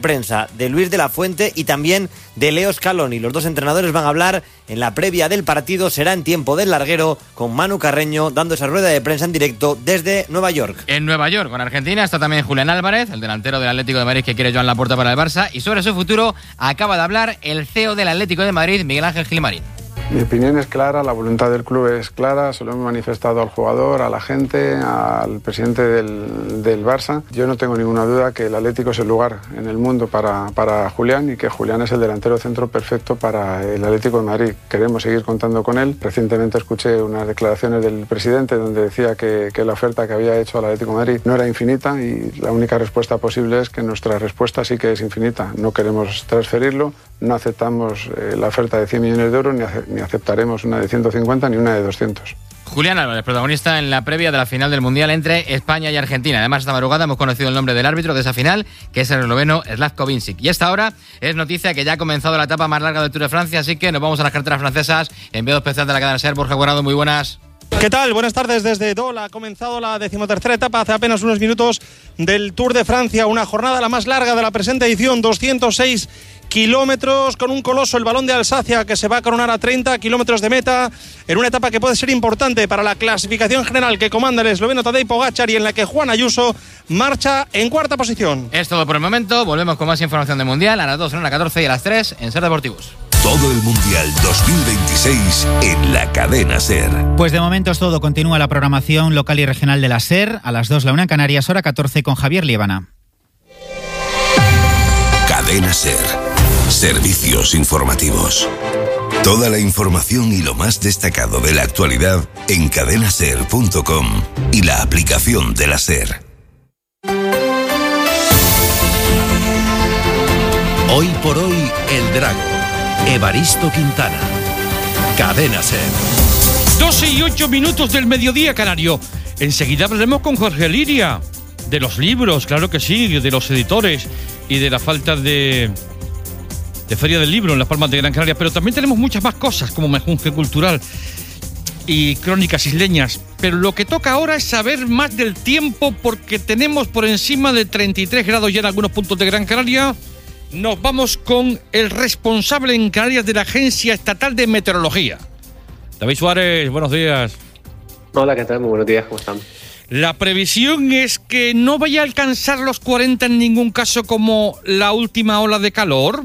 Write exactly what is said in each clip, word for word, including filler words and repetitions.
prensa de Luis de la Fuente y también de Leo Scaloni. Los dos entrenadores van a hablar en la previa del partido, será en tiempo del larguero, con Manu Carreño dando esa rueda de prensa en directo desde Nueva York. En Nueva York, con Argentina, está también Julián Álvarez, el delantero del Atlético de Madrid que quiere Joan Laporta para el Barça, y sobre su futuro acaba de hablar el C E O del Atlético de Madrid, Miguel Ángel Gilmarín. Mi opinión es clara, la voluntad del club es clara, se lo hemos manifestado al jugador, a la gente, al presidente del, del Barça. Yo no tengo ninguna duda que el Atlético es el lugar en el mundo para, para Julián y que Julián es el delantero centro perfecto para el Atlético de Madrid. Queremos seguir contando con él. Recientemente escuché unas declaraciones del presidente donde decía que, que la oferta que había hecho al Atlético de Madrid no era infinita y la única respuesta posible es que nuestra respuesta sí que es infinita. No queremos transferirlo, no aceptamos eh, la oferta de cien millones de euros ni, ni aceptaremos una de ciento cincuenta ni una de doscientos. Julián Álvarez, protagonista en la previa de la final del Mundial entre España y Argentina. Además, esta madrugada hemos conocido el nombre del árbitro de esa final, que es el esloveno Slavko Vincic. Y esta hora es noticia que ya ha comenzado la etapa más larga del Tour de Francia, así que nos vamos a las carreteras francesas. Enviado especial de la cadena SER, Borja Guardado, muy buenas. ¿Qué tal? Buenas tardes desde Dole. Ha comenzado la decimotercera etapa hace apenas unos minutos del Tour de Francia. Una jornada la más larga de la presente edición, doscientos seis kilómetros, con un coloso, el Balón de Alsacia, que se va a coronar a treinta kilómetros de meta, en una etapa que puede ser importante para la clasificación general que comanda el esloveno Tadej Pogačar y en la que Juan Ayuso marcha en cuarta posición. Es todo por el momento. Volvemos con más información del Mundial a las dos, en la catorce y a las tres en SER Deportivos. Todo el Mundial dos mil veintiséis en la cadena SER. Pues de momento es todo. Continúa la programación local y regional de la SER. A las dos, la una en Canarias, hora catorce, con Javier Liébana. Cadena SER. Servicios informativos. Toda la información y lo más destacado de la actualidad en cadena ser punto com y la aplicación de la SER. Hoy por hoy, el Drago. Evaristo Quintana. Cadena SER. doce y ocho minutos del mediodía canario. Enseguida hablaremos con Jorge Liria. De los libros, claro que sí, de los editores y de la falta de... de Feria del Libro en Las Palmas de Gran Canaria, pero también tenemos muchas más cosas como Mejunje Cultural y Crónicas Isleñas. Pero lo que toca ahora es saber más del tiempo, porque tenemos por encima de treinta y tres grados ya en algunos puntos de Gran Canaria. Nos vamos con el responsable en Canarias de la Agencia Estatal de Meteorología. David Suárez, buenos días. Hola, ¿qué tal? Muy buenos días, ¿cómo están? La previsión es que no vaya a alcanzar los cuarenta en ningún caso como la última ola de calor.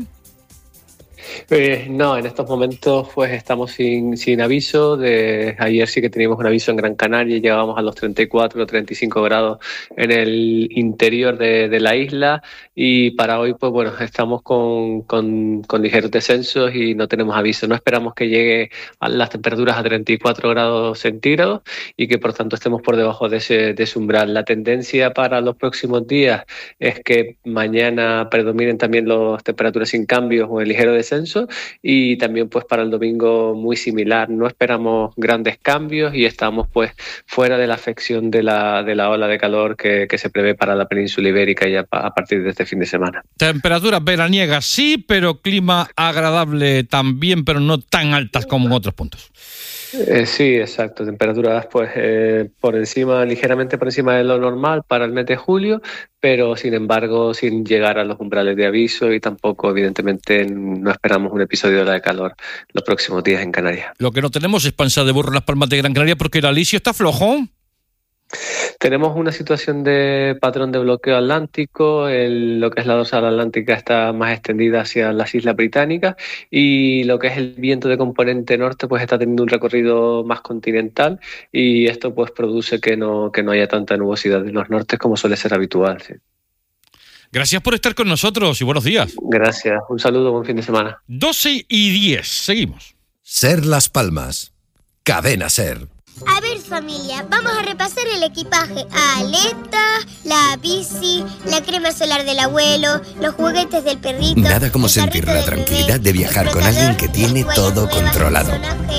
Eh, no, en estos momentos pues estamos sin, sin aviso. De ayer sí que teníamos un aviso en Gran Canaria, llegábamos a los treinta y cuatro o treinta y cinco grados en el interior de, de la isla, y para hoy pues bueno, estamos con, con, con ligeros descensos y no tenemos aviso. No esperamos que llegue a las temperaturas a treinta y cuatro grados centígrados y que por tanto estemos por debajo de ese, de ese umbral. La tendencia para los próximos días es que mañana predominen también las temperaturas sin cambios o el ligero descenso, y también pues para el domingo muy similar. No esperamos grandes cambios y estamos pues fuera de la afección de la, de la ola de calor que, que se prevé para la península ibérica ya a partir de este fin de semana. Temperaturas veraniegas sí, pero clima agradable también, pero no tan altas como en otros puntos. Eh, sí, exacto. Temperaturas pues eh, por encima, ligeramente por encima de lo normal para el mes de julio, pero sin embargo sin llegar a los umbrales de aviso, y tampoco evidentemente no esperamos un episodio de ola de calor los próximos días en Canarias. Lo que no tenemos es panza de burro en Las Palmas de Gran Canaria, porque el alisio está flojo. Tenemos una situación de patrón de bloqueo atlántico, el, lo que es la dorsal atlántica está más extendida hacia las Islas Británicas, y lo que es el viento de componente norte pues está teniendo un recorrido más continental, y esto pues produce que no, que no haya tanta nubosidad en los nortes como suele ser habitual. Sí. Gracias por estar con nosotros y buenos días. Gracias, un saludo, buen fin de semana. doce y diez, seguimos. SER Las Palmas. Cadena SER. A ver, familia, vamos a repasar el equipaje. Aletas, la bici, la crema solar del abuelo, los juguetes del perrito. Nada como sentir la tranquilidad de viajar con alguien que tiene todo controlado.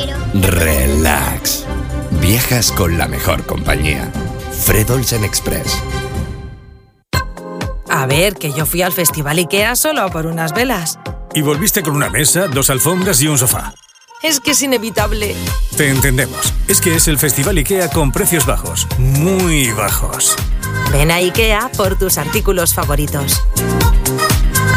Relax. Viajas con la mejor compañía. Fred Olsen Express. A ver, que yo fui al Festival IKEA solo a por unas velas. Y volviste con una mesa, dos alfombras y un sofá. Es que es inevitable. Te entendemos. Es que es el Festival IKEA con precios bajos. Muy bajos. Ven a IKEA por tus artículos favoritos.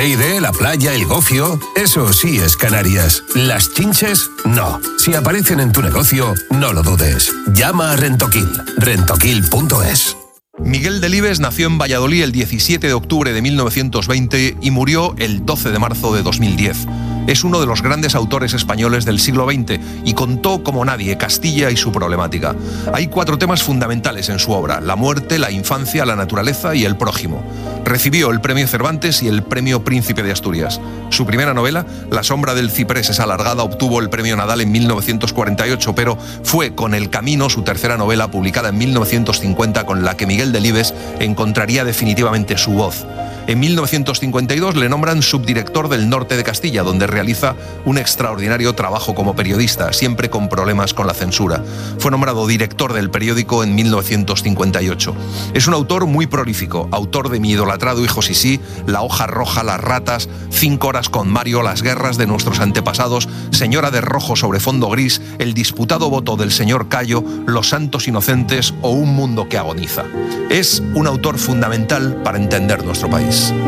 Teide, la playa, el gofio, eso sí es Canarias. Las chinches, no. Si aparecen en tu negocio, no lo dudes. Llama a Rentoquil. rentoquil punto es. Miguel Delibes nació en Valladolid el diecisiete de octubre de mil novecientos veinte y murió el doce de marzo de dos mil diez. Es uno de los grandes autores españoles del siglo veinte y contó como nadie Castilla y su problemática. Hay cuatro temas fundamentales en su obra: la muerte, la infancia, la naturaleza y el prójimo. Recibió el premio Cervantes y el premio Príncipe de Asturias. Su primera novela, La sombra del ciprés es alargada, obtuvo el premio Nadal en mil novecientos cuarenta y ocho, pero fue con El camino, su tercera novela, publicada en mil novecientos cincuenta, con la que Miguel Delibes encontraría definitivamente su voz. En mil novecientos cincuenta y dos le nombran subdirector del Norte de Castilla, donde realiza un extraordinario trabajo como periodista, siempre con problemas con la censura. Fue nombrado director del periódico en mil novecientos cincuenta y ocho. Es un autor muy prolífico, autor de Mi idolatrado hijo Sisí, La hoja roja, Las ratas, Cinco horas con Mario, Las guerras de nuestros antepasados, Señora de rojo sobre fondo gris, El disputado voto del señor Cayo, Los santos inocentes o Un mundo que agoniza. Es un autor fundamental para entender nuestro país.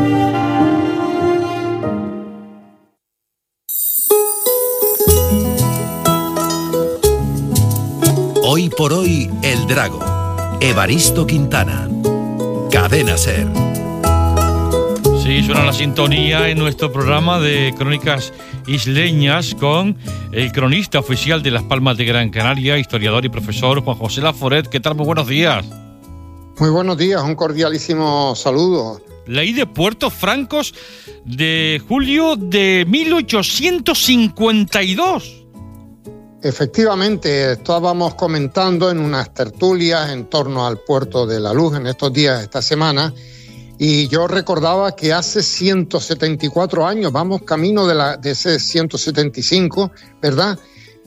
Hoy por hoy, El Drago. Evaristo Quintana. Cadena SER. Sí, suena la sintonía en nuestro programa de Crónicas Isleñas con el cronista oficial de Las Palmas de Gran Canaria, historiador y profesor Juan José Laforet. ¿Qué tal? Muy buenos días. Muy buenos días, un cordialísimo saludo. Ley de Puertos Francos de julio de mil ochocientos cincuenta y dos. Efectivamente, estábamos comentando en unas tertulias en torno al Puerto de la Luz en estos días, esta semana, y yo recordaba que hace ciento setenta y cuatro años, vamos camino de, la, de ese ciento setenta y cinco, ¿verdad?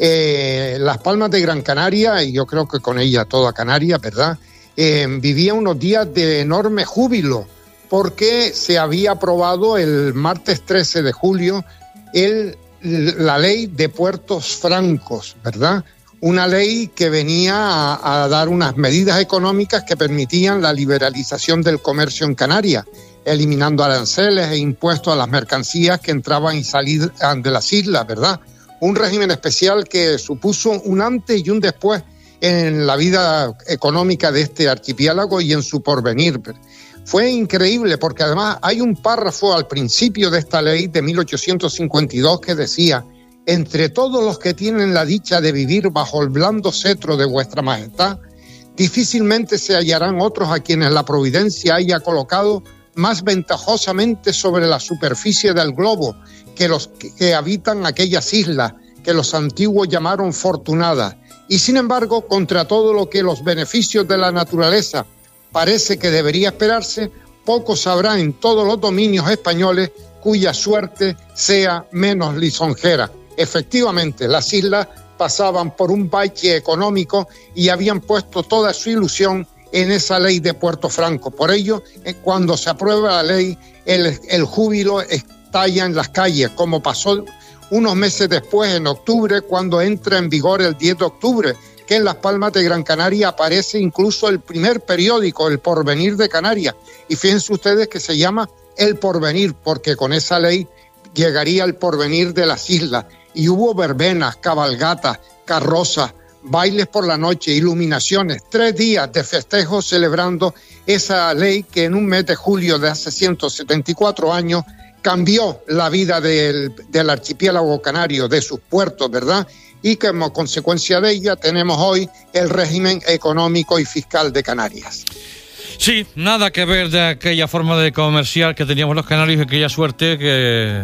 Eh, Las Palmas de Gran Canaria, y yo creo que con ella toda Canarias, ¿verdad? Eh, vivía unos días de enorme júbilo, porque se había aprobado el martes trece de julio el, la ley de puertos francos, ¿verdad? Una ley que venía a, a dar unas medidas económicas que permitían la liberalización del comercio en Canarias, eliminando aranceles e impuestos a las mercancías que entraban y salían de las islas, ¿verdad? Un régimen especial que supuso un antes y un después en la vida económica de este archipiélago y en su porvenir. Fue increíble porque además hay un párrafo al principio de esta ley de mil ochocientos cincuenta y dos que decía: entre todos los que tienen la dicha de vivir bajo el blando cetro de vuestra majestad, difícilmente se hallarán otros a quienes la providencia haya colocado más ventajosamente sobre la superficie del globo que los que habitan aquellas islas que los antiguos llamaron fortunadas. Y sin embargo, contra todo lo que los beneficios de la naturaleza parece que debería esperarse, pocos habrá en todos los dominios españoles cuya suerte sea menos lisonjera. Efectivamente, las islas pasaban por un bache económico y habían puesto toda su ilusión en esa ley de Puerto Franco. Por ello, cuando se aprueba la ley, el, el júbilo estalla en las calles, como pasó unos meses después, en octubre, cuando entra en vigor el diez de octubre, que en Las Palmas de Gran Canaria aparece incluso el primer periódico, El Porvenir de Canarias. Y fíjense ustedes que se llama El Porvenir, porque con esa ley llegaría el porvenir de las islas. Y hubo verbenas, cabalgatas, carrozas, bailes por la noche, iluminaciones, tres días de festejos celebrando esa ley que en un mes de julio de hace ciento setenta y cuatro años cambió la vida del, del archipiélago canario, de sus puertos, ¿verdad? Y que como consecuencia de ella tenemos hoy el régimen económico y fiscal de Canarias. Sí, nada que ver de aquella forma de comercial que teníamos los canarios, aquella suerte que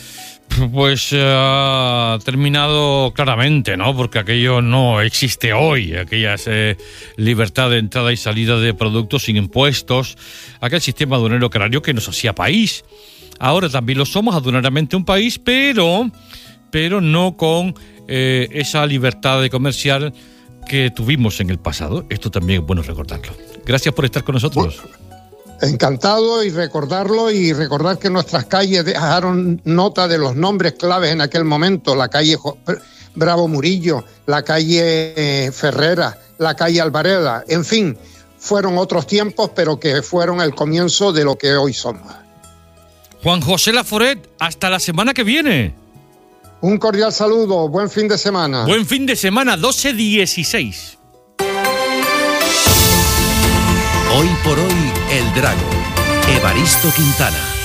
pues ha terminado claramente, ¿no? Porque aquello no existe hoy, aquella eh, libertad de entrada y salida de productos sin impuestos, aquel sistema aduanero canario que nos hacía país. Ahora también lo somos, aduanaramente un país, pero, pero no con eh, esa libertad de comercial que tuvimos en el pasado. Esto también es bueno recordarlo. Gracias por estar con nosotros. Encantado y recordarlo y recordar que nuestras calles dejaron nota de los nombres claves en aquel momento. La calle Bravo Murillo, la calle Ferrera, la calle Alvareda, en fin, fueron otros tiempos, pero que fueron el comienzo de lo que hoy somos. Juan José Laforet, hasta la semana que viene. Un cordial saludo, buen fin de semana. Buen fin de semana, doce dieciséis. Hoy por hoy, El Drago. Evaristo Quintana.